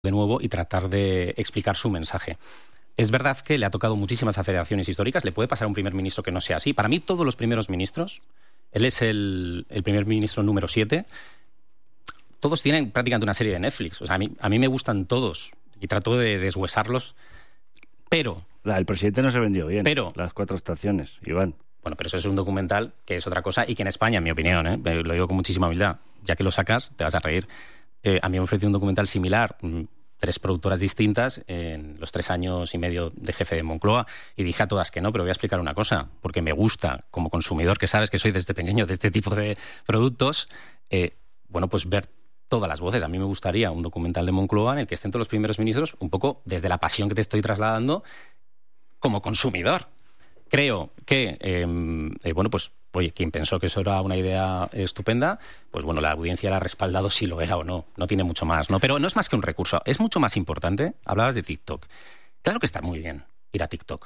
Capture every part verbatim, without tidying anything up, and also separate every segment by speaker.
Speaker 1: de nuevo y tratar de explicar su mensaje. Es verdad que le ha tocado muchísimas aceleraciones históricas, le puede pasar a un primer ministro que no sea así. Para mí, todos los primeros ministros, él es el, el primer ministro número siete, todos tienen prácticamente una serie de Netflix. O sea, a mí, a mí me gustan todos y trato de deshuesarlos, pero...
Speaker 2: La, el presidente no se vendió bien,
Speaker 1: pero,
Speaker 2: las cuatro estaciones, Iván.
Speaker 1: Bueno, pero eso es un documental que es otra cosa y que en España, en mi opinión, ¿eh? lo digo con muchísima humildad, ya que lo sacas, te vas a reír. Eh, a mí me ofreció un documental similar, tres productoras distintas en los tres años y medio de jefe de Moncloa, y dije a todas que no, pero voy a explicar una cosa, porque me gusta, como consumidor, que sabes que soy desde pequeño de este tipo de productos, eh, bueno, pues ver todas las voces. A mí me gustaría un documental de Moncloa en el que estén todos los primeros ministros, un poco desde la pasión que te estoy trasladando como consumidor. Creo que, eh, eh, bueno, pues, oye, quien pensó que eso era una idea estupenda, pues bueno, la audiencia la ha respaldado si lo era o no. No tiene mucho más, ¿no? Pero no es más que un recurso. Es mucho más importante. Hablabas de TikTok. Claro que está muy bien ir a TikTok.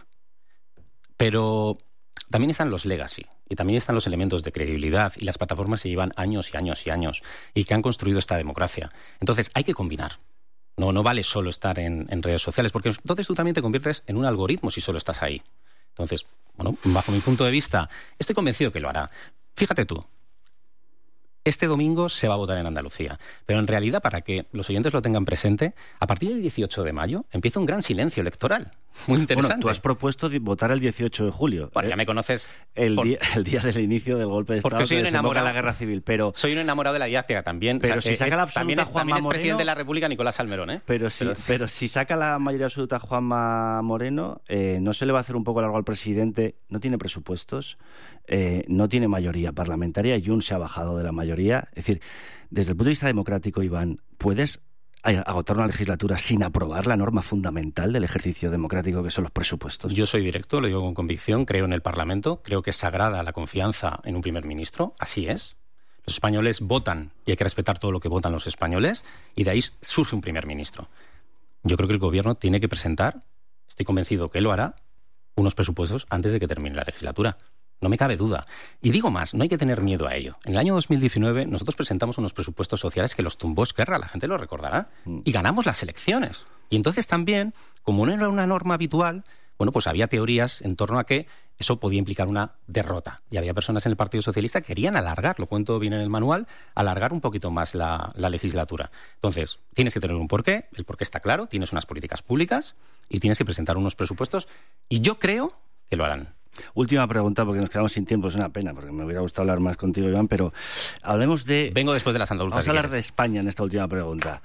Speaker 1: Pero también están los legacy y también están los elementos de credibilidad y las plataformas que llevan años y años y años y que han construido esta democracia. Entonces, hay que combinar. No, no vale solo estar en, en redes sociales, porque entonces tú también te conviertes en un algoritmo si solo estás ahí. Entonces, bueno, bajo mi punto de vista, estoy convencido que lo hará. Fíjate tú, este domingo se va a votar en Andalucía, pero en realidad, para que los oyentes lo tengan presente, a partir del dieciocho de mayo empieza un gran silencio electoral. Muy interesante.
Speaker 2: Bueno, tú has propuesto votar el dieciocho de julio.
Speaker 1: Bueno, ya me conoces.
Speaker 2: El,
Speaker 1: por...
Speaker 2: día, el día del inicio del golpe de Estado,
Speaker 1: porque soy un enamorado
Speaker 2: de la guerra civil, pero...
Speaker 1: Soy un enamorado de la didáctica también.
Speaker 2: Pero o sea, si saca
Speaker 1: es,
Speaker 2: la absoluta
Speaker 1: también es,
Speaker 2: Juanma
Speaker 1: también es
Speaker 2: Moreno,
Speaker 1: presidente de la República Nicolás Salmerón, ¿eh?
Speaker 2: Pero si, pero... pero si saca la mayoría absoluta Juanma Moreno, eh, ¿no se le va a hacer un poco largo al presidente? No tiene presupuestos, eh, no tiene mayoría parlamentaria, Junts se ha bajado de la mayoría. Es decir, desde el punto de vista democrático, Iván, ¿puedes agotar una legislatura sin aprobar la norma fundamental del ejercicio democrático que son los presupuestos?
Speaker 1: Yo soy directo, lo digo con convicción, creo en el Parlamento, creo que es sagrada la confianza en un primer ministro, así es. Los españoles votan y hay que respetar todo lo que votan los españoles y de ahí surge un primer ministro. Yo creo que el gobierno tiene que presentar, estoy convencido que lo hará, unos presupuestos antes de que termine la legislatura. No me cabe duda. Y digo más, no hay que tener miedo a ello. En el año dos mil diecinueve nosotros presentamos unos presupuestos sociales que los tumbó Esquerra, la gente lo recordará, y ganamos las elecciones. Y entonces también, como no era una norma habitual, bueno, pues había teorías en torno a que eso podía implicar una derrota. Y había personas en el Partido Socialista que querían alargar, lo cuento bien en el manual, alargar un poquito más la, la legislatura. Entonces, tienes que tener un porqué, el porqué está claro, tienes unas políticas públicas y tienes que presentar unos presupuestos y yo creo que lo harán.
Speaker 2: Última pregunta, porque nos quedamos sin tiempo, es una pena, porque me hubiera gustado hablar más contigo, Iván, pero hablemos de...
Speaker 1: Vengo después de las andaluzas.
Speaker 2: Vamos a hablar de España en esta última pregunta.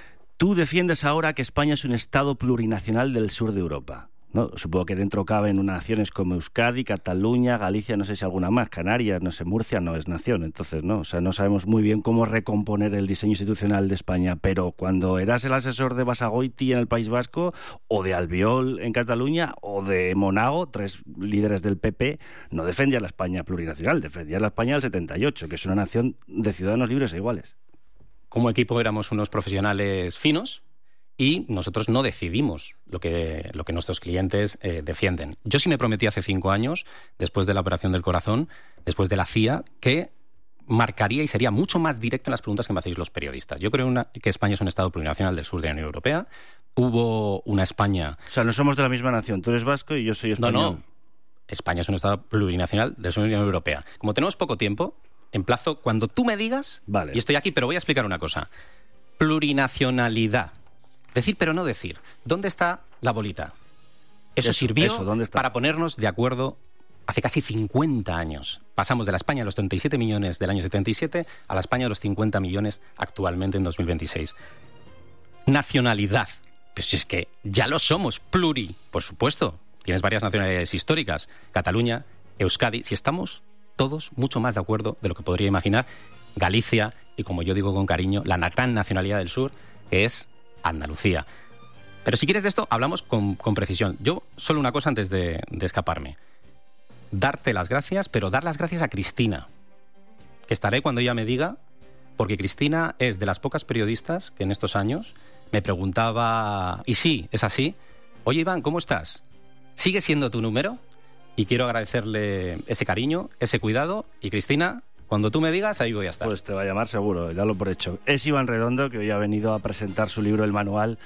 Speaker 2: Tú defiendes ahora que España es un Estado plurinacional del sur de Europa, ¿no? Supongo que dentro caben naciones como Euskadi, Cataluña, Galicia, no sé si alguna más, Canarias, no sé, Murcia no es nación, entonces no, o sea, no sabemos muy bien cómo recomponer el diseño institucional de España, pero cuando eras el asesor de Basagoiti en el País Vasco, o de Albiol en Cataluña, o de Monago, tres líderes del P P, no defendías la España plurinacional, defendías la España del setenta y ocho, que es una nación de ciudadanos libres e iguales.
Speaker 1: Como equipo éramos unos profesionales finos, y nosotros no decidimos lo que, lo que nuestros clientes eh, defienden. Yo sí me prometí hace cinco años, después de la operación del corazón, después de la C I A, que marcaría y sería mucho más directo en las preguntas que me hacéis los periodistas. Yo creo una, que España es un Estado plurinacional del sur de la Unión Europea. Hubo una España...
Speaker 2: O sea, no somos de la misma nación. Tú eres vasco y yo soy español.
Speaker 1: No, no. España es un Estado plurinacional del sur de la Unión Europea. Como tenemos poco tiempo, emplazo cuando tú me digas... Vale. Y estoy aquí, pero voy a explicar una cosa. Plurinacionalidad. Decir pero no decir. ¿Dónde está la bolita? Eso, eso sirvió eso, ¿dónde está? Para ponernos de acuerdo hace casi cincuenta años. Pasamos de la España de los treinta y siete millones del año setenta y siete a la España de los cincuenta millones actualmente en dos mil veintiséis. Nacionalidad. Pues es que ya lo somos. Pluri. Por supuesto. Tienes varias nacionalidades históricas. Cataluña, Euskadi. Si estamos todos mucho más de acuerdo de lo que podría imaginar. Galicia y, como yo digo con cariño, la gran nacionalidad del sur, que es Andalucía. Pero si quieres de esto, hablamos con, con precisión. Yo, solo una cosa antes de, de escaparme. Darte las gracias, pero dar las gracias a Cristina, que estaré cuando ella me diga, porque Cristina es de las pocas periodistas que en estos años me preguntaba, y sí, es así, oye Iván, ¿cómo estás? ¿Sigue siendo tu número? Y quiero agradecerle ese cariño, ese cuidado, y Cristina, Cuando tú me digas, ahí voy a estar.
Speaker 2: Pues te va a llamar seguro, dalo por hecho. Es Iván Redondo, que hoy ha venido a presentar su libro El Manual